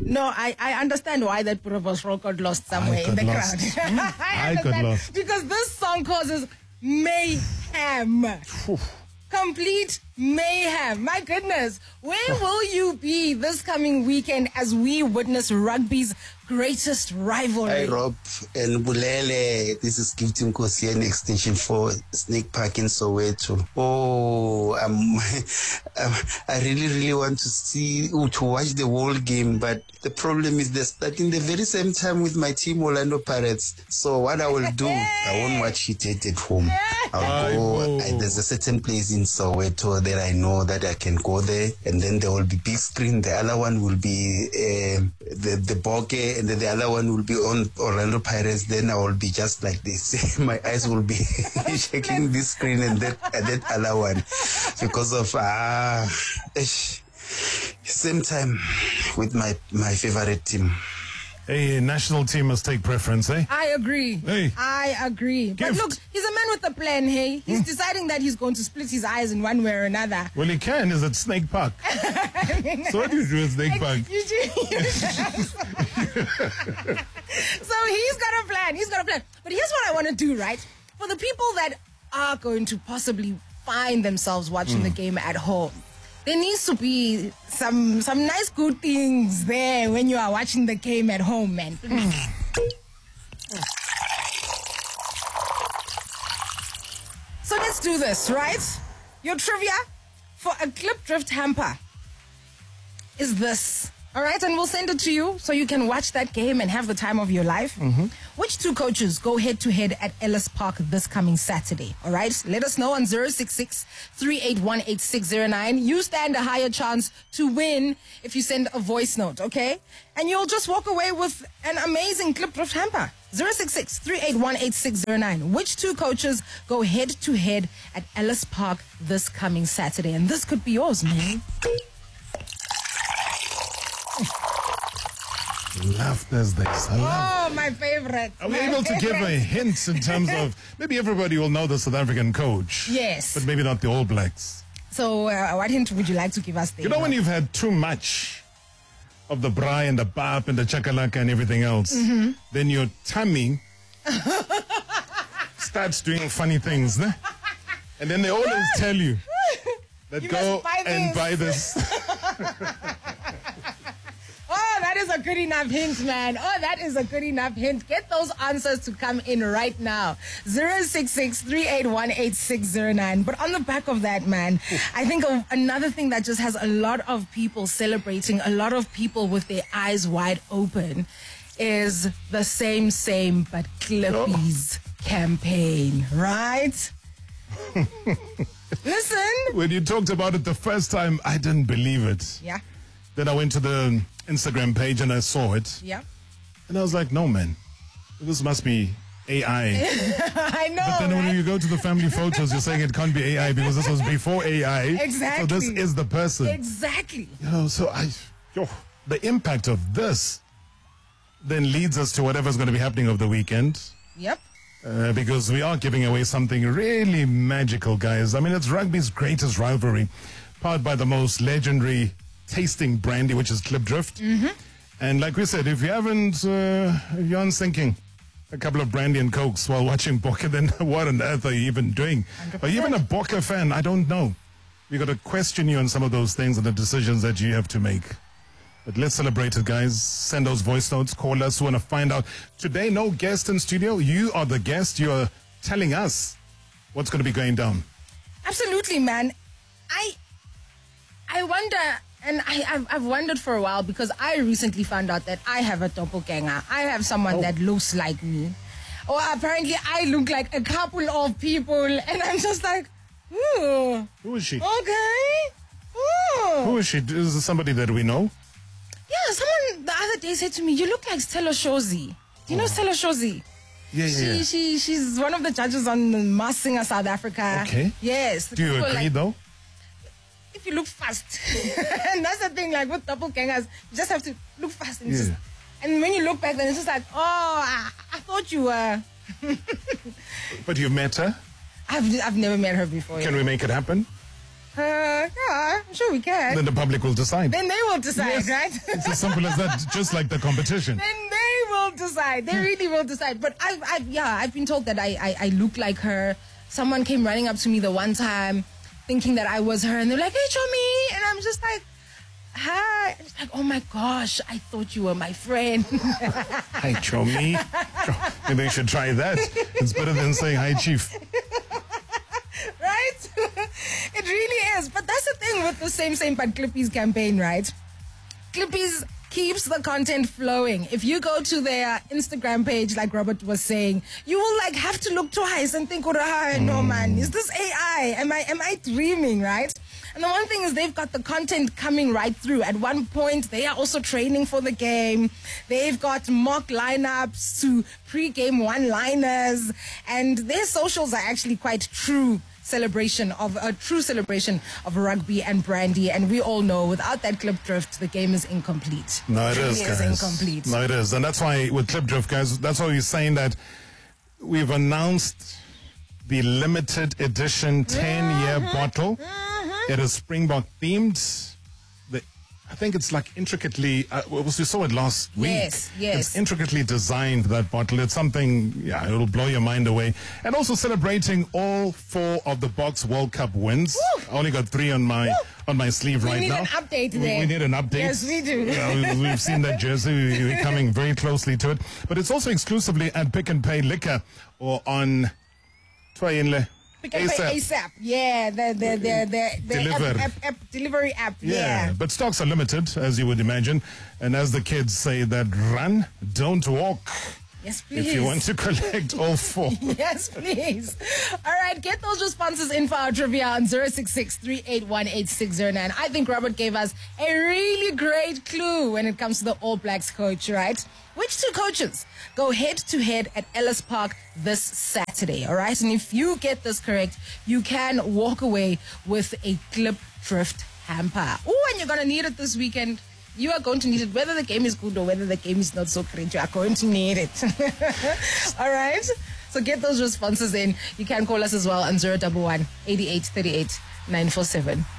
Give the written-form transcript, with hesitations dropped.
No, I understand why that Purabos got lost somewhere in the crowd. I got lost. Because this song causes mayhem. Complete mayhem. My goodness. Where will you be this coming weekend as we witness rugby's greatest rivalry? Hi, Rob and Bulele. This is Gifting Kosien, Extension 4, Snake Park in Soweto. Oh, I really want to watch the whole game, but the problem is they're starting the very same time with my team, Orlando Pirates. So what I will do, I won't watch it at home. I'll go. There's a certain place in Soweto that I know that I can go there, and then there will be big screen. The other one will be the bokeh, and then the other one will be on Orlando Pirates. Then I will be just like this. My eyes will be checking this screen and that other one because of same time with my favorite team. Hey, national team must take preference, eh? I agree. Hey. I agree. But look, he's a man with a plan, hey? He's deciding that he's going to split his eyes in one way or another. Well, he can. He's at Snake Park. So what do you do at Snake Park? So he's got a plan. He's got a plan. But here's what I want to do, right? For the people that are going to possibly find themselves watching the game at home, there needs to be some nice good things there when you are watching the game at home, man. So let's do this, right? Your trivia for a clip drift hamper is this. All right, and we'll send it to you so you can watch that game and have the time of your life. Which two coaches go head-to-head at Ellis Park this coming Saturday? All right, let us know on 066-381-8609. You stand a higher chance to win if you send a voice note, okay? And you'll just walk away with an amazing clip drift hamper. 066-381-8609. Which two coaches go head-to-head at Ellis Park this coming Saturday? And this could be yours, man. Love Thursdays. Oh, my favorite. Are we able to give a hint in terms of, maybe everybody will know the South African coach. Yes. But maybe not the All Blacks. So what hint would you like to give us there? You know when you've had too much of the braai and the pap and the chakalaka and everything else, then your tummy starts doing funny things. Ne? And then they always tell you that You go must buy and this. buy this. Oh, that is a good enough hint, man. Oh, that is a good enough hint. Get those answers to come in right now. 066-381-8609. But on the back of that, man, I think of another thing that just has a lot of people celebrating, a lot of people with their eyes wide open, is the Same But Clippies campaign, right? Listen. When you talked about it the first time, I didn't believe it. Yeah. Then I went to the Instagram page and I saw it. Yeah. And I was like, no, man, this must be AI. I know. But then right? when you go to the family photos, you're saying it can't be AI because this was before AI. Exactly. So this is the person. Exactly. You know, so the impact of this then leads us to whatever's going to be happening over the weekend. Yep. Because we are giving away something really magical, guys. I mean, it's rugby's greatest rivalry, powered by the most legendary tasting brandy, which is Klipdrift. And like we said, if you aren't thinking a couple of brandy and cokes while watching Bokke, then what on earth are you even doing? 100%. Are you even a Bokke fan? I don't know. We got to question you on some of those things and the decisions that you have to make. But let's celebrate it, guys. Send those voice notes. Call us. We want to find out. Today, no guest in studio. You are the guest. You are telling us what's going to be going down. Absolutely, man. I wonder, and I've wondered for a while because I recently found out that I have a doppelganger. I have someone that looks like me. Or apparently I look like a couple of people, and I'm just like, ooh. Who is she? Okay. Ooh. Who is she? Is this somebody that we know? Yeah, someone the other day said to me, you look like Stella Shozi. Do you know Stella Shozi? Yeah. She's one of the judges on Masked Singer South Africa. Okay. Yes. Do you agree, though? If you look fast. And that's the thing, like with doppelgangers, you just have to look fast. And, and when you look back, then it's just like, oh, I thought you were. But you've met her? I've never met her before. Can we make it happen? Yeah, I'm sure we can. Then the public will decide. Then they will decide, right? It's as simple as that, just like the competition. Then they will decide. They really will decide. But I've been told that I look like her. Someone came running up to me the one time thinking that I was her, and they're like, "Hey, Chomi," and I'm just like, "Hi." And it's like, "Oh my gosh, I thought you were my friend." Hi, Chomi. Maybe you should try that. It's better than saying hi, Chief. Right? It really is. But that's the thing with the Same but Clippies campaign, right? Clippies keeps the content flowing. If you go to their Instagram page, like Robert was saying, you will like have to look twice and think, "Oh, no man, is this AI? Am I dreaming?" Right? And the one thing is they've got the content coming right through. At one point, they are also training for the game. They've got mock lineups to pre-game one-liners, and their socials are actually quite true celebration of rugby and brandy. And we all know without that clip drift, the game is incomplete. No, it is, guys. Incomplete. No, it is. And that's why with clip drift, guys, that's why we're saying that we've announced the limited edition 10-year bottle. It is Springbok themed. I think it's like intricately, we saw it last week. Yes. It's intricately designed, that bottle. It's something, it'll blow your mind away. And also celebrating all 4 of the Box World Cup wins. Woo! I only got 3 on my sleeve right now. We need an update there. We need an update. Yes, we do. We've seen that jersey. We're coming very closely to it. But it's also exclusively at Pick n Pay Liquor or on Twayinle. Pick n Pay ASAP. Yeah, the delivery app. Yeah. But stocks are limited, as you would imagine. And as the kids say, that run, don't walk. Yes, please. If you want to collect all 4. Yes, please. All right, get those responses in for our trivia on 066-381-8609. I think Robert gave us a really great clue when it comes to the All Blacks coach, right? Which 2 coaches go head-to-head at Ellis Park this Saturday, all right? And if you get this correct, you can walk away with a clip drift hamper. Oh, and you're going to need it this weekend. You are going to need it, whether the game is good or whether the game is not so great. You are going to need it. All right? So get those responses in. You can call us as well on 011 8838 947.